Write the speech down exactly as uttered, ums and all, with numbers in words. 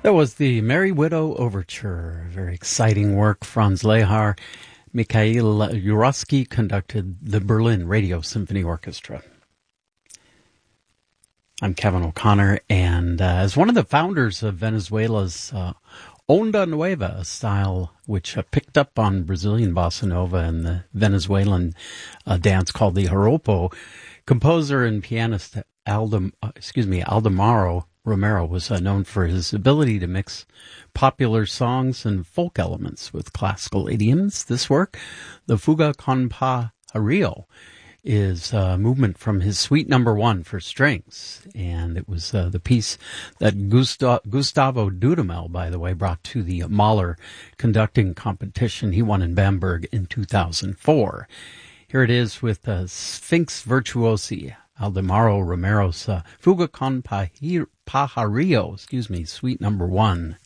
That was the Merry Widow Overture. Very exciting work. Franz Lehar, Mikhail Urowsky conducted the Berlin Radio Symphony Orchestra. I'm Kevin O'Connor, and uh, as one of the founders of Venezuela's uh, Onda Nueva style, which uh, picked up on Brazilian bossa nova and the Venezuelan uh, dance called the joropo, composer and pianist Aldem, uh, excuse me, Aldemaro Romero was uh, known for his ability to mix popular songs and folk elements with classical idioms. This work, the Fuga con Pajarillo, is a movement from his Suite Number One for strings, and it was uh, the piece that Gusta- Gustavo Dudamel, by the way, brought to the Mahler conducting competition he won in Bamberg in two thousand four. Here it is with uh, Sphinx Virtuosi, Aldemaro Romero's uh, Fuga con Pajarillo, excuse me, Suite Number One.